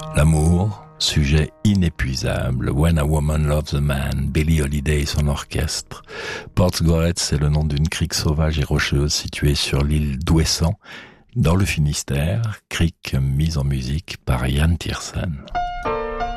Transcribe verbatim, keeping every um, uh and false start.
L'amour, sujet inépuisable. When a Woman Loves a Man, Billie Holiday et son orchestre. Portsgouret, c'est le nom d'une crique sauvage et rocheuse située sur l'île d'Ouessant, dans le Finistère, crique mise en musique par Yann Tiersen.